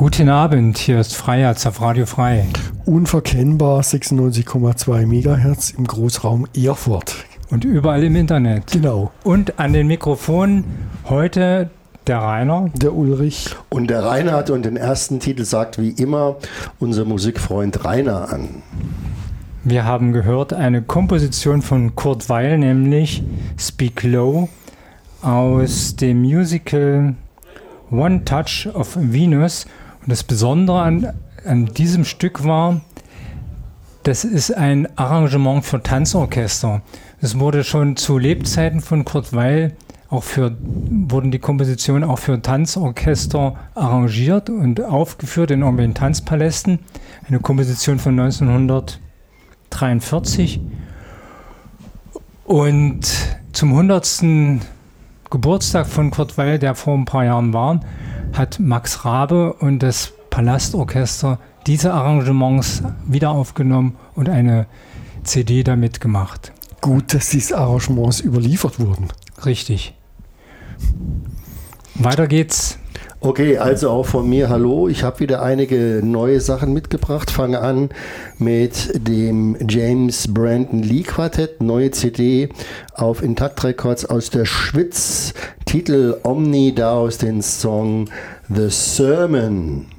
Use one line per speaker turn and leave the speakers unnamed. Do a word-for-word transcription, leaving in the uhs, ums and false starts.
Guten Abend, hier ist Freiherz auf Radio Frei.
Unverkennbar sechsundneunzig Komma zwei Megahertz im Großraum Erfurt.
Und überall im Internet.
Genau.
Und an den Mikrofonen heute der Rainer.
Der Ulrich.
Und der Reinhard, und den ersten Titel sagt wie immer unser Musikfreund Rainer an.
Wir haben gehört eine Komposition von Kurt Weill, nämlich Speak Low aus dem Musical One Touch of Venus. Und das Besondere an, an diesem Stück war, das ist ein Arrangement für Tanzorchester. Es wurde schon zu Lebzeiten von Kurt Weill auch für, wurden die Kompositionen auch für Tanzorchester arrangiert und aufgeführt in irgendwelchen Tanzpalästen. Eine Komposition von neunzehnhundertdreiundvierzig. Und zum hundertsten Geburtstag von Kurt Weill, der vor ein paar Jahren war, hat Max Rabe und das Palastorchester diese Arrangements wieder aufgenommen und eine C D damit gemacht.
Gut, dass diese Arrangements überliefert wurden.
Richtig. Weiter geht's.
Okay, also auch von mir hallo. Ich habe wieder einige neue Sachen mitgebracht. Fange an mit dem James Brandon Lee Quartett, neue C D auf Intakt Records aus der Schweiz. Titel Omni, daraus den Song The Sermon.